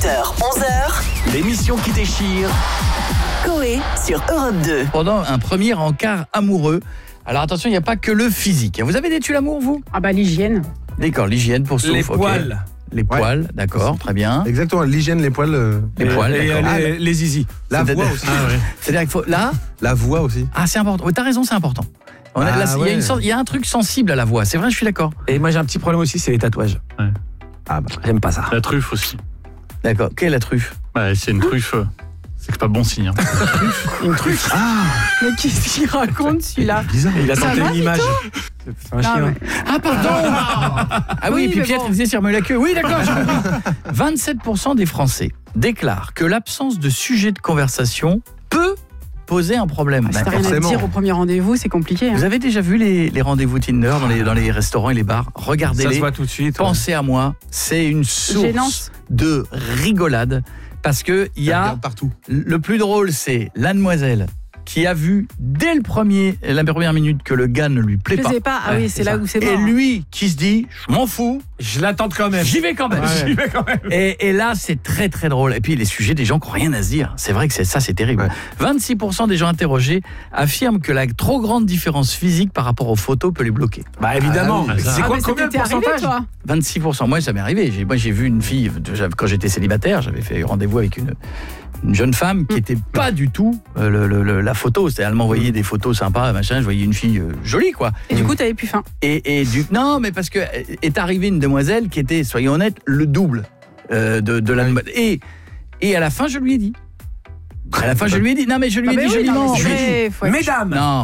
10h, 11h. L'émission qui déchire. Coé sur Europe 2. Pendant un premier encart amoureux. Alors attention, il n'y a pas que le physique. Vous avez des tuiles l'amour, vous ? Ah bah l'hygiène. D'accord, l'hygiène pour souffle. Les ok. poils. Les poils, d'accord, très bien. Exactement, l'hygiène, les poils. Les poils, d'accord. Les zizi. La C'est-à-dire- voix aussi. C'est-à-dire qu'il faut... Là, La voix aussi. ah c'est important. Ouais, t'as raison, c'est important. On a- Ah, là, il y a ouais. il y a un truc sensible à la voix. C'est vrai, je suis d'accord. Et moi j'ai un petit problème aussi, c'est les tatouages. Ah bah. J'aime pas ça. La truffe aussi. D'accord. Quelle est la truffe ? Ouais, c'est une truffe. C'est pas bon signe. Hein. Une truffe. Mais qu'est-ce qu'il raconte celui-là? Bizarre. Il a Ça tenté va, une image. C'est un Non, chien. mais- Ah pardon. Ah oui, Oui, et puis mais Pierre bon. il disait sur la queue. Oui, d'accord, j'ai compris. 27% des Français déclarent que l'absence de sujet de conversation peut poser un problème. Si t'as rien à forcément. dire au premier rendez-vous, c'est compliqué. Hein. Vous avez déjà vu les rendez-vous Tinder dans les restaurants et les bars ? Ça se Regardez-les. voit tout de suite. Pensez à moi, c'est une source Gênance. de rigolade parce que il y Ça a regarde partout. le plus drôle, c'est la demoiselle qui a vu dès la première minute que le gars ne lui plaît Je pas. sais pas. Ah Ouais, oui, c'est là ça. où c'est Et mort. lui qui se dit, je m'en fous, Je l'attends quand même. j'y vais quand même. J'y vais quand même. Et là, c'est très très drôle. Et puis les sujets des gens qui n'ont rien à se dire. C'est vrai que c'est terrible. Ouais. 26% des gens interrogés affirment que la trop grande différence physique par rapport aux photos peut les bloquer. Bah évidemment. Ah oui. C'est Ah, quoi mais combien de t'es arrivé, pourcentage toi 26%. Moi, ça m'est arrivé. Moi, j'ai vu une fille, quand j'étais célibataire, j'avais fait rendez-vous avec une jeune femme qui était pas du tout la photo. C'est-à-dire, elle m'envoyait des photos sympas, machin. Je voyais une fille jolie, quoi. Et du coup, t'avais plus faim. Non, mais parce que est arrivée une demoiselle qui était, soyons honnêtes, le double de la demoiselle. Et à la fin, je lui ai dit. À la fin, je lui ai dit. Non, mais je lui ai dit, Ah, mais oui, non, joliment. mais c'est vrai, faut être- Mesdames. Non.